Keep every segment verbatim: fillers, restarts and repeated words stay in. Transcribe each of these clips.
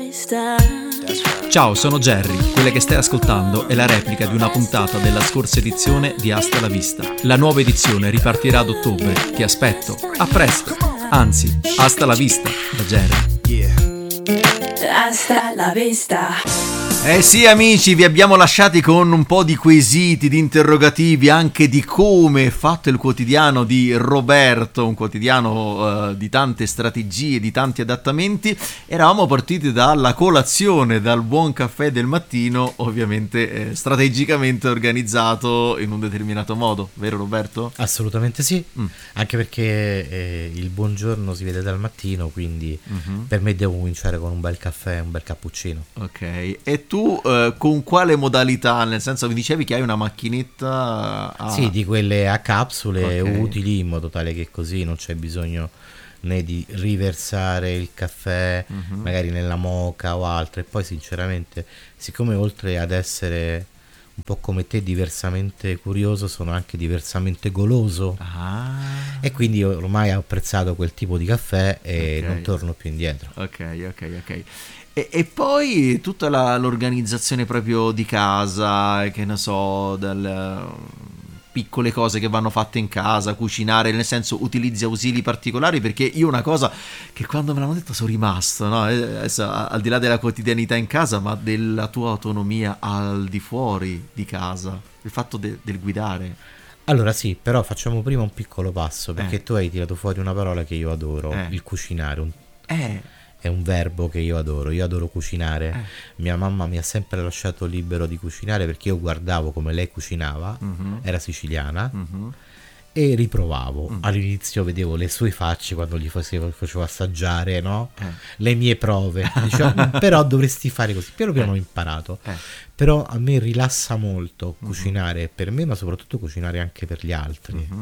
Ciao, sono Jerry. Quella che stai ascoltando è la replica di una puntata della scorsa edizione di Hasta la Vista. La nuova edizione ripartirà ad ottobre. Ti aspetto. A presto. Anzi, hasta la vista da Jerry. Yeah. Hasta la vista. Eh sì amici, vi abbiamo lasciati con un po' di quesiti, di interrogativi anche di come è fatto il quotidiano di Roberto, un quotidiano uh, di tante strategie, di tanti adattamenti. Eravamo partiti dalla colazione, dal buon caffè del mattino, ovviamente eh, strategicamente organizzato in un determinato modo, vero Roberto? Assolutamente sì, mm. anche perché eh, il buongiorno si vede dal mattino, quindi mm-hmm. per me devo cominciare con un bel caffè, un bel cappuccino. Ok, e tu uh, con quale modalità? Nel senso, mi dicevi che hai una macchinetta a... Sì, di quelle a capsule okay. utili, in modo tale che così non c'è bisogno né di riversare il caffè uh-huh. magari nella moka o altro. E poi sinceramente, siccome oltre ad essere un po' come te diversamente curioso, sono anche diversamente goloso, ah. e quindi ormai ho apprezzato quel tipo di caffè e okay. non torno più indietro. Ok, ok, ok. E, e poi tutta la, l'organizzazione proprio di casa, che ne so, delle piccole cose che vanno fatte in casa, cucinare, nel senso utilizzi ausili particolari, perché io una cosa che quando me l'hanno detto sono rimasto, no? Adesso, al di là della quotidianità in casa, ma della tua autonomia al di fuori di casa, il fatto de, del guidare. Allora sì, però facciamo prima un piccolo passo, perché eh. tu hai tirato fuori una parola che io adoro, eh. il cucinare. Un... Eh. È un verbo che io adoro, io adoro cucinare. Eh. Mia mamma mi ha sempre lasciato libero di cucinare perché io guardavo come lei cucinava, mm-hmm. era siciliana, mm-hmm. e riprovavo. Mm. All'inizio vedevo le sue facce quando gli facevo, facevo assaggiare, no? Eh. Le mie prove. Dicevo, però dovresti fare così. Piano piano eh. ho imparato. Eh. Però a me rilassa molto mm-hmm. cucinare per me, ma soprattutto cucinare anche per gli altri. Mm-hmm.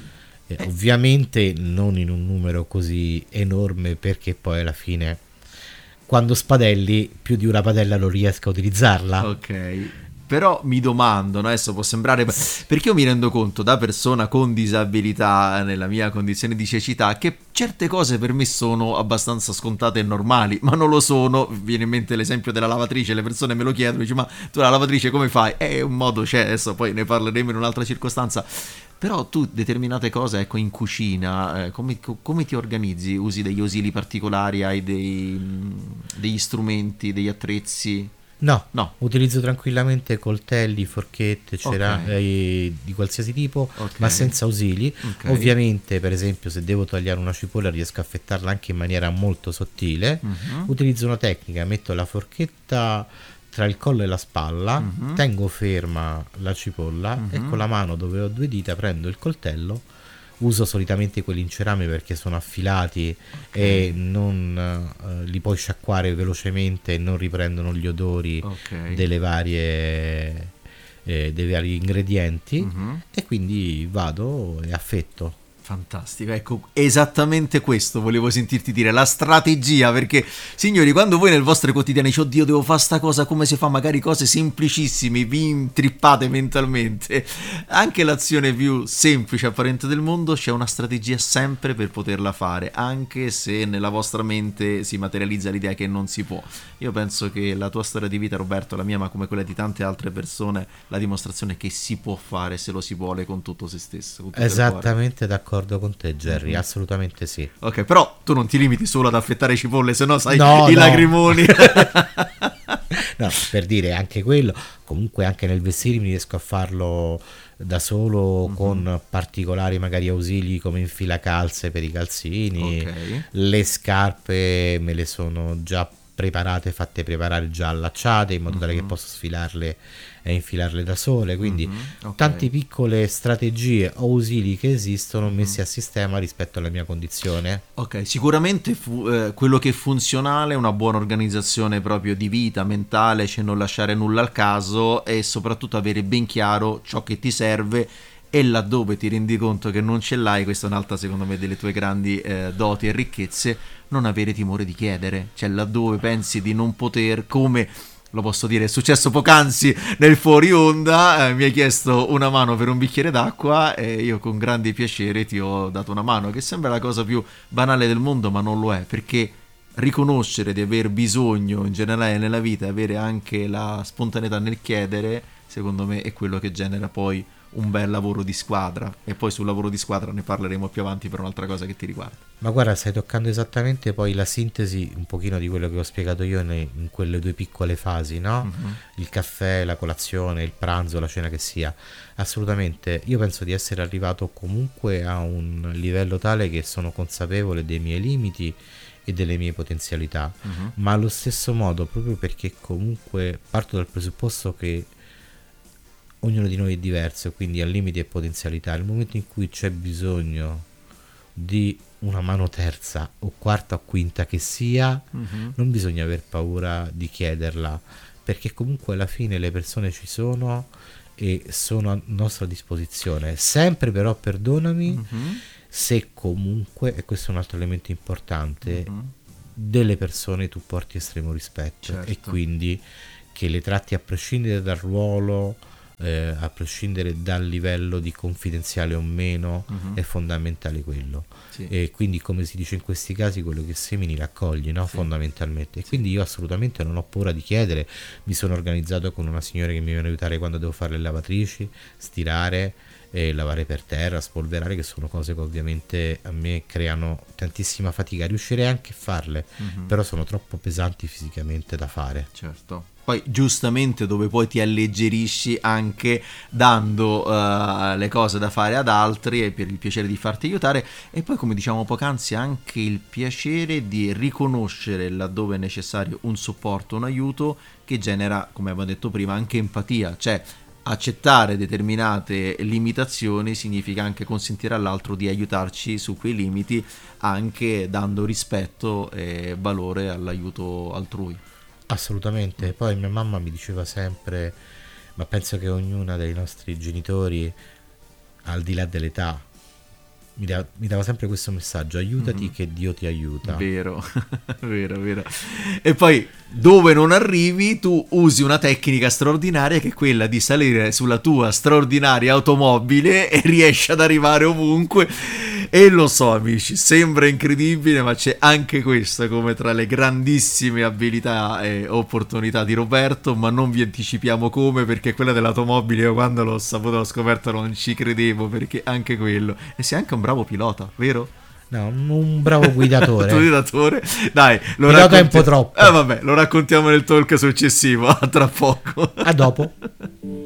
Eh, ovviamente non in un numero così enorme, perché poi alla fine quando spadelli più di una padella non riesco a utilizzarla. Ok, però mi domando, no? Adesso può sembrare, perché io mi rendo conto da persona con disabilità nella mia condizione di cecità che certe cose per me sono abbastanza scontate e normali, ma non lo sono. Viene in mente l'esempio della lavatrice, le persone me lo chiedono, dice ma tu la lavatrice come fai? È un modo, c'è, adesso poi ne parleremo in un'altra circostanza. Però tu determinate cose, ecco, in cucina, eh, come, come ti organizzi? Usi degli ausili particolari? Hai dei, degli strumenti, degli attrezzi? No, no, utilizzo tranquillamente coltelli, forchette, cerami, okay. eh, di qualsiasi tipo, okay. ma senza ausili. Okay. Ovviamente, per esempio, se devo tagliare una cipolla riesco a affettarla anche in maniera molto sottile. Uh-huh. Utilizzo una tecnica, metto la forchetta tra il collo e la spalla, uh-huh. tengo ferma la cipolla uh-huh. e con la mano dove ho due dita prendo il coltello. Uso solitamente quelli in cerame perché sono affilati, okay. e non uh, li puoi sciacquare velocemente e non riprendono gli odori, okay. delle varie eh, dei vari ingredienti, uh-huh. e quindi vado e affetto. Fantastico, ecco, esattamente questo volevo sentirti dire, la strategia, perché signori, quando voi nel vostro quotidiano dice oddio devo fare sta cosa, come si fa, magari cose semplicissime, vi intrippate mentalmente, anche l'azione più semplice apparente del mondo c'è una strategia sempre per poterla fare, anche se nella vostra mente si materializza l'idea che non si può. Io penso che la tua storia di vita, Roberto, la mia, ma come quella di tante altre persone, la dimostrazione che si può fare se lo si vuole con tutto se stesso, con tutto esattamente d'accordo con te, Jerry, mm-hmm. assolutamente sì. Ok, però tu non ti limiti solo ad affettare cipolle, se no sai no, i no. lagrimoni. No, per dire anche quello, comunque anche nel vestirmi riesco a farlo da solo, mm-hmm. con particolari magari ausili come infilacalze per i calzini, okay. Le scarpe me le sono già preparate, fatte preparare, già allacciate, in modo mm-hmm. tale che posso sfilarle e infilarle da sole, quindi mm-hmm. okay. tante piccole strategie o ausili che esistono messi mm-hmm. a sistema rispetto alla mia condizione. Ok, sicuramente fu, eh, quello che è funzionale è una buona organizzazione proprio di vita mentale, cioè non lasciare nulla al caso e soprattutto avere ben chiaro ciò che ti serve, e laddove ti rendi conto che non ce l'hai, questa è un'altra secondo me delle tue grandi eh, doti e ricchezze, non avere timore di chiedere, cioè laddove pensi di non poter, come lo posso dire, è successo poc'anzi nel fuori onda, eh, mi hai chiesto una mano per un bicchiere d'acqua e io con grande piacere ti ho dato una mano, che sembra la cosa più banale del mondo ma non lo è, perché riconoscere di aver bisogno in generale nella vita, avere anche la spontaneità nel chiedere, secondo me è quello che genera poi un bel lavoro di squadra. E poi sul lavoro di squadra ne parleremo più avanti per un'altra cosa che ti riguarda. Ma guarda, stai toccando esattamente poi la sintesi un pochino di quello che ho spiegato io nei, in quelle due piccole fasi, no? Mm-hmm. Il caffè, la colazione, il pranzo, la cena che sia. Assolutamente, io penso di essere arrivato comunque a un livello tale che sono consapevole dei miei limiti e delle mie potenzialità, mm-hmm. ma allo stesso modo, proprio perché comunque parto dal presupposto che ognuno di noi è diverso, quindi ha limiti e potenzialità. Nel momento in cui c'è bisogno di una mano terza o quarta o quinta che sia, mm-hmm. non bisogna aver paura di chiederla, perché comunque alla fine le persone ci sono e sono a nostra disposizione. Sempre però, perdonami, mm-hmm. se comunque, e questo è un altro elemento importante, mm-hmm. delle persone tu porti estremo rispetto, certo. e quindi che le tratti a prescindere dal ruolo, Eh, a prescindere dal livello di confidenziale o meno, uh-huh. è fondamentale quello, sì. E quindi, come si dice in questi casi, quello che semini raccogli, no? Sì. Fondamentalmente, e sì. quindi io assolutamente non ho paura di chiedere. Mi sono organizzato con una signora che mi viene a aiutare quando devo fare le lavatrici, stirare, eh, lavare per terra, spolverare, che sono cose che ovviamente a me creano tantissima fatica. Riuscirei anche a farle, uh-huh. però sono troppo pesanti fisicamente da fare. Certo. Poi giustamente dove poi ti alleggerisci anche dando uh, le cose da fare ad altri, e per il piacere di farti aiutare, e poi, come diciamo poc'anzi, anche il piacere di riconoscere laddove è necessario un supporto, un aiuto, che genera, come avevo detto prima, anche empatia. Cioè, accettare determinate limitazioni significa anche consentire all'altro di aiutarci su quei limiti, anche dando rispetto e valore all'aiuto altrui. Assolutamente. Poi mia mamma mi diceva sempre, ma penso che ognuna dei nostri genitori, al di là dell'età, mi dava, mi dava sempre questo messaggio: aiutati, mm-hmm. che Dio ti aiuta. Vero, vero, vero. E poi, dove non arrivi, tu usi una tecnica straordinaria, che è quella di salire sulla tua straordinaria automobile e riesci ad arrivare ovunque. E lo so, amici, sembra incredibile, ma c'è anche questa come tra le grandissime abilità e opportunità di Roberto, ma non vi anticipiamo come, perché quella dell'automobile, io quando l'ho saputo, l'ho scoperto, non ci credevo, perché anche quello. E sei anche un bravo pilota, vero? No, un bravo guidatore. guidatore. Dai, lo pilota racconti... è un po' troppo. Eh vabbè, lo raccontiamo nel talk successivo, a tra poco. A dopo.